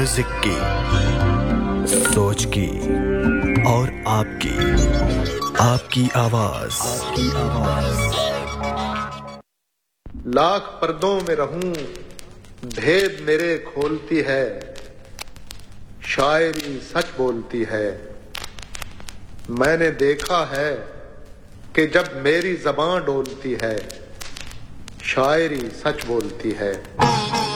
Music की, सोच की और आपकी आवाज। लाख पर्दों में रहूं भेद मेरे खोलती है, शायरी सच बोलती है। मैंने देखा है कि जब मेरी ज़बां डोलती है, शायरी सच बोलती है।